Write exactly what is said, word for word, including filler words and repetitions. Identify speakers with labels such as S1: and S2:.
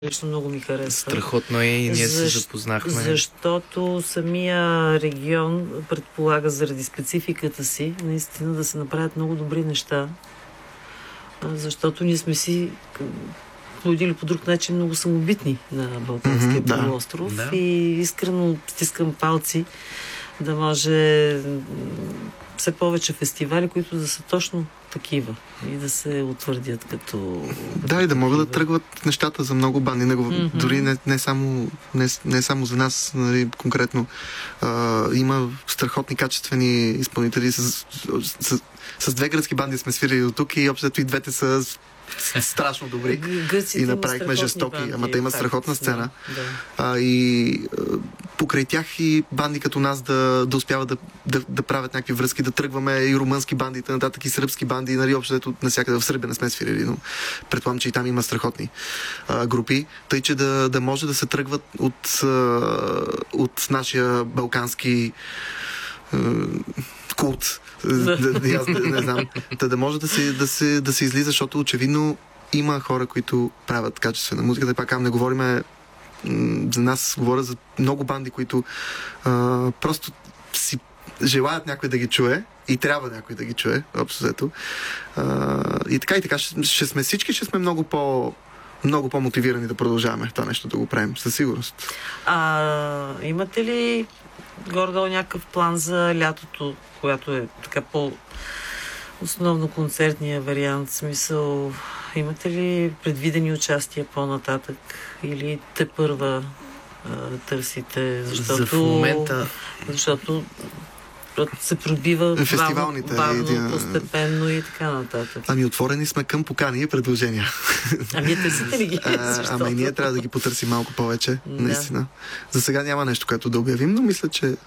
S1: Лично много ми харесва.
S2: Страхотно е и ние
S1: Защ...
S2: се запознахме.
S1: Защото самия регион предполага заради спецификата си наистина да се направят много добри неща. Защото ние сме си плодили по друг начин много самобитни на Балканския mm-hmm, полуостров да. И искрено стискам палци да може все повече фестивали, които да са точно такива и да се утвърдят като...
S3: Да, и да могат да тръгват нещата за много банди. Mm-hmm. Дори не, не, само, не, не само за нас, нали, конкретно. А, има страхотни, качествени изпълнители. С, с, с, с две гръцки банди сме свирили до тук и общото и двете са страшно добри.
S1: Гърците
S3: и направихме жестоки.
S1: Банди,
S3: ама те имат страхотна сцена.
S1: Да.
S3: А, и а, покрай тях и банди като нас да, да успяват да, да, да правят някакви връзки, да тръгваме и румънски банди, и нататък и сръбски банди, нали, общо навсякъде. В Сърбия не сме свирили, но предполагам, че и там има страхотни а, групи. Тъй, че да, да може да се тръгват от, а, от нашия балкански а, култ. Да. Да, аз не, не знам. Та да може да се, да, се, да се излиза, защото очевидно има хора, които правят качествена музика. Да пак казвам, не говориме за нас, говоря за много банди, които а, просто си желаят някой да ги чуе и трябва някой да ги чуе, общо взето. И така и така, ще, ще сме всички, ще сме много по много по-мотивирани да продължаваме това нещо да го правим, със сигурност.
S1: А имате ли горе-долу някакъв план за лятото, която е така по основно концертния вариант, в смисъл, имате ли предвидени участия по-нататък или те първа а, търсите, защото
S2: за в момента
S1: защото се пробива бавно, бавно постепенно и така нататък.
S3: Ами отворени сме към покани и предложения.
S1: А вие търсите ли ги?
S3: А, ама и ние трябва да ги потърсим малко повече, да. Наистина. За сега няма нещо, което да обявим, но мисля, че